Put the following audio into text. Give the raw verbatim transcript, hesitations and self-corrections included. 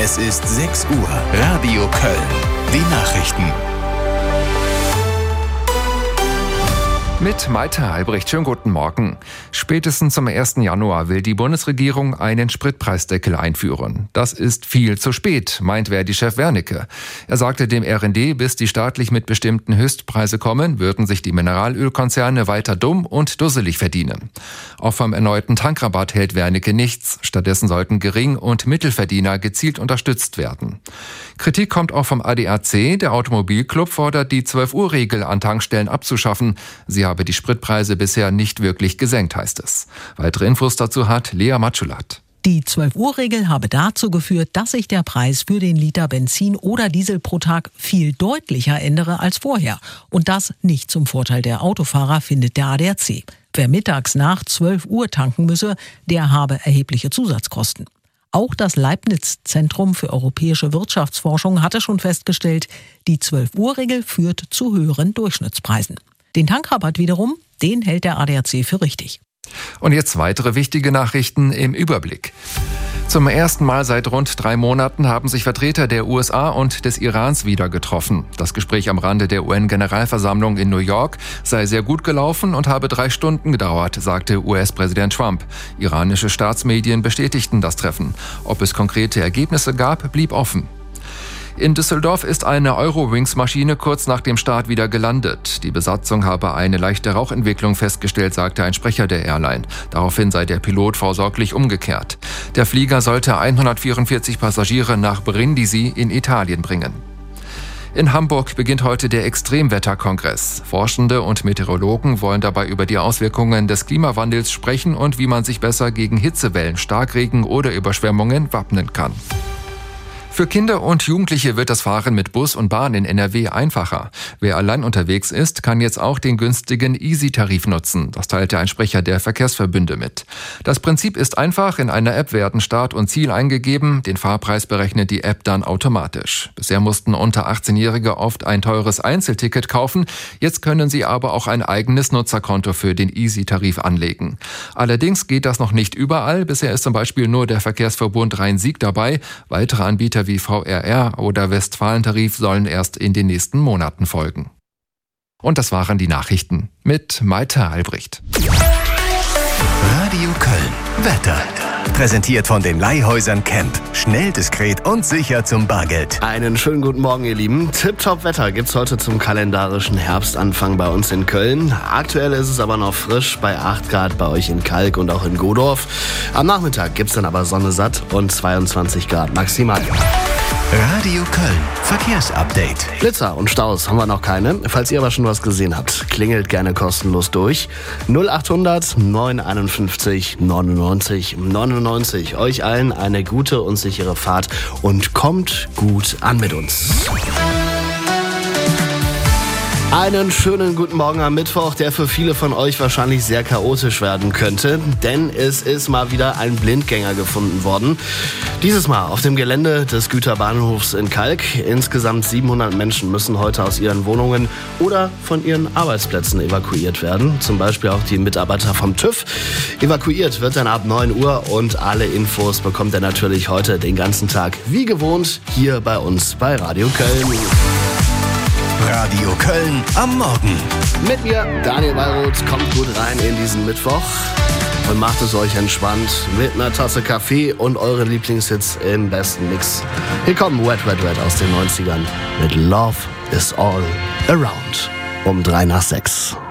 Es ist sechs Uhr. Radio Köln. Die Nachrichten. Mit Malte Albrecht, schönen guten Morgen. Spätestens zum ersten Januar will die Bundesregierung einen Spritpreisdeckel einführen. Das ist viel zu spät, meint Verdi-Chef Wernicke. Er sagte dem R N D, bis die staatlich mitbestimmten Höchstpreise kommen, würden sich die Mineralölkonzerne weiter dumm und dusselig verdienen. Auch vom erneuten Tankrabatt hält Wernicke nichts. Stattdessen sollten Gering- und Mittelverdiener gezielt unterstützt werden. Kritik kommt auch vom A D A C. Der Automobilclub fordert, die zwölf-Uhr-Regel an Tankstellen abzuschaffen. Sie habe die Spritpreise bisher nicht wirklich gesenkt, heißt es. Weitere Infos dazu hat Lea Matschulat. Die zwölf-Uhr-Regel habe dazu geführt, dass sich der Preis für den Liter Benzin oder Diesel pro Tag viel deutlicher ändere als vorher. Und das nicht zum Vorteil der Autofahrer, findet der A D A C. Wer mittags nach zwölf Uhr tanken müsse, der habe erhebliche Zusatzkosten. Auch das Leibniz-Zentrum für europäische Wirtschaftsforschung hatte schon festgestellt, die zwölf-Uhr-Regel führt zu höheren Durchschnittspreisen. Den Tankrabatt wiederum, den hält der A D A C für richtig. Und jetzt weitere wichtige Nachrichten im Überblick. Zum ersten Mal seit rund drei Monaten haben sich Vertreter der U S A und des Irans wieder getroffen. Das Gespräch am Rande der U N-Generalversammlung in New York sei sehr gut gelaufen und habe drei Stunden gedauert, sagte U S-Präsident Trump. Iranische Staatsmedien bestätigten das Treffen. Ob es konkrete Ergebnisse gab, blieb offen. In Düsseldorf ist eine Eurowings-Maschine kurz nach dem Start wieder gelandet. Die Besatzung habe eine leichte Rauchentwicklung festgestellt, sagte ein Sprecher der Airline. Daraufhin sei der Pilot vorsorglich umgekehrt. Der Flieger sollte hundertvierundvierzig Passagiere nach Brindisi in Italien bringen. In Hamburg beginnt heute der Extremwetterkongress. Forschende und Meteorologen wollen dabei über die Auswirkungen des Klimawandels sprechen und wie man sich besser gegen Hitzewellen, Starkregen oder Überschwemmungen wappnen kann. Für Kinder und Jugendliche wird das Fahren mit Bus und Bahn in N R W einfacher. Wer allein unterwegs ist, kann jetzt auch den günstigen Easy-Tarif nutzen. Das teilte ein Sprecher der Verkehrsverbünde mit. Das Prinzip ist einfach. In einer App werden Start und Ziel eingegeben. Den Fahrpreis berechnet die App dann automatisch. Bisher mussten unter achtzehnjährige oft ein teures Einzelticket kaufen. Jetzt können sie aber auch ein eigenes Nutzerkonto für den Easy-Tarif anlegen. Allerdings geht das noch nicht überall. Bisher ist zum Beispiel nur der Verkehrsverbund Rhein-Sieg dabei. Weitere Anbieter wie V R R oder Westfalentarif sollen erst in den nächsten Monaten folgen. Und das waren die Nachrichten mit Malte Albrecht. Radio Köln. Wetter. Präsentiert von den Leihhäusern Camp. Schnell, diskret und sicher zum Bargeld. Einen schönen guten Morgen, ihr Lieben. Tipptopp Wetter gibt's heute zum kalendarischen Herbstanfang bei uns in Köln. Aktuell ist es aber noch frisch bei acht Grad bei euch in Kalk und auch in Godorf. Am Nachmittag gibt's dann aber Sonne satt und zweiundzwanzig Grad maximal. Radio Köln. Verkehrsupdate. Blitzer und Staus haben wir noch keine. Falls ihr aber schon was gesehen habt, klingelt gerne kostenlos durch. null achthundert neunhunderteinundfünfzig neunundneunzig neunundneunzig. Euch allen eine gute und sichere Fahrt und kommt gut an mit uns. Einen schönen guten Morgen am Mittwoch, der für viele von euch wahrscheinlich sehr chaotisch werden könnte, denn es ist mal wieder ein Blindgänger gefunden worden. Dieses Mal auf dem Gelände des Güterbahnhofs in Kalk. Insgesamt siebenhundert Menschen müssen heute aus ihren Wohnungen oder von ihren Arbeitsplätzen evakuiert werden. Zum Beispiel auch die Mitarbeiter vom TÜV. Evakuiert wird dann ab neun Uhr und alle Infos bekommt ihr natürlich heute den ganzen Tag wie gewohnt hier bei uns bei Radio Köln. Radio Köln am Morgen. Mit mir, Daniel Wallroth, kommt gut rein in diesen Mittwoch und macht es euch entspannt mit einer Tasse Kaffee und euren Lieblingshits im besten Mix. Hier kommen Wet Wet Wet aus den neunzigern mit Love is All Around um drei nach sechs.